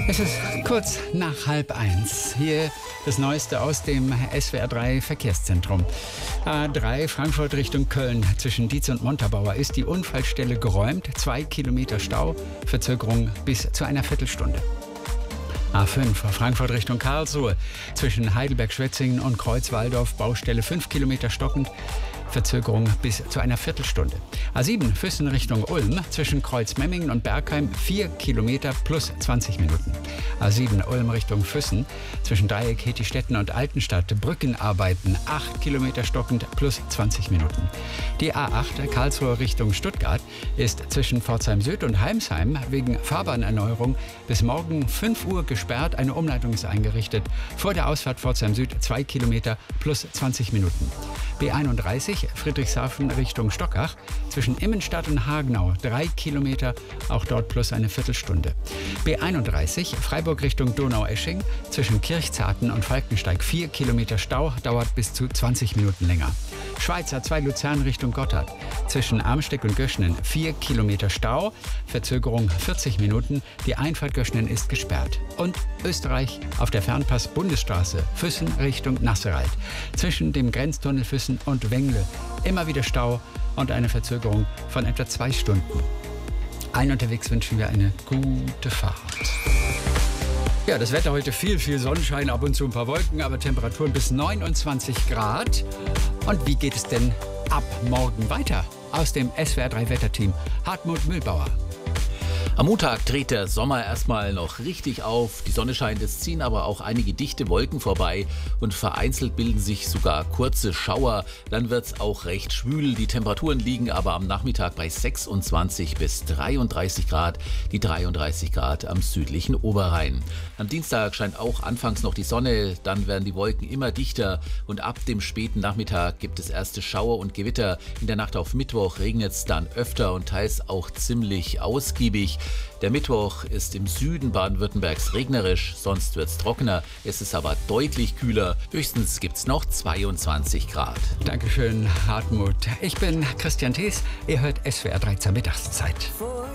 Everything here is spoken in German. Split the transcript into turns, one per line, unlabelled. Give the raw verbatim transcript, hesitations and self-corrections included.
Es ist kurz nach halb eins. Hier das Neueste aus dem S W R drei Verkehrszentrum. A drei Frankfurt Richtung Köln zwischen Dietz und Montabaur ist die Unfallstelle geräumt. Zwei Kilometer Stau, Verzögerung bis zu einer Viertelstunde. A fünf Frankfurt Richtung Karlsruhe zwischen Heidelberg-Schwetzingen und Kreuzwaldorf Baustelle fünf Kilometer stockend, Verzögerung bis zu einer Viertelstunde. A sieben Füssen Richtung Ulm zwischen Kreuzmemmingen und Bergheim vier Kilometer plus zwanzig Minuten. A sieben Ulm Richtung Füssen zwischen Dreieck Hetistetten und Altenstadt Brückenarbeiten acht Kilometer stockend plus zwanzig Minuten. Die A acht Karlsruhe Richtung Stuttgart ist zwischen Pforzheim Süd und Heimsheim wegen Fahrbahnerneuerung bis morgen fünf Uhr gesperrt. Eine Umleitung ist eingerichtet. Vor der Ausfahrt Pforzheim Süd zwei Kilometer plus zwanzig Minuten. B einunddreißig Friedrichshafen Richtung Stockach zwischen Immenstadt und Hagenau drei Kilometer, auch dort plus eine Viertelstunde. B einunddreißig Freiburg Richtung Donaueschingen zwischen Kirchzarten und Falkensteig vier Kilometer Stau, dauert bis zu zwanzig Minuten länger. Schweizer zwei Luzern Richtung Gotthard zwischen Amsteck und Göschenen vier Kilometer Stau, Verzögerung vierzig Minuten, die Einfahrt Göschenen ist gesperrt. Und Österreich auf der Fernpass-Bundesstraße Füssen Richtung Nassereit zwischen dem Grenztunnel Füssen und Wengle immer wieder Stau und eine Verzögerung von etwa zwei Stunden. Allen unterwegs wünschen wir eine gute Fahrt. Ja, das Wetter heute viel, viel Sonnenschein, ab und zu ein paar Wolken, aber Temperaturen bis neunundzwanzig Grad. Und wie geht es denn ab morgen weiter? Aus dem S W R drei Wetterteam Hartmut Mühlbauer.
Am Montag dreht der Sommer erstmal noch richtig auf. Die Sonne scheint, es ziehen aber auch einige dichte Wolken vorbei und vereinzelt bilden sich sogar kurze Schauer. Dann wird es auch recht schwül. Die Temperaturen liegen aber am Nachmittag bei sechsundzwanzig bis dreiunddreißig Grad, die dreiunddreißig Grad am südlichen Oberrhein. Am Dienstag scheint auch anfangs noch die Sonne, dann werden die Wolken immer dichter und ab dem späten Nachmittag gibt es erste Schauer und Gewitter. In der Nacht auf Mittwoch regnet es dann öfter und teils auch ziemlich ausgiebig. Der Mittwoch ist im Süden Baden-Württembergs regnerisch, sonst wird es trockener. Es ist aber deutlich kühler. Höchstens gibt es noch zweiundzwanzig Grad.
Dankeschön, Hartmut. Ich bin Christian Thees. Ihr hört S W R drei zur Mittagszeit.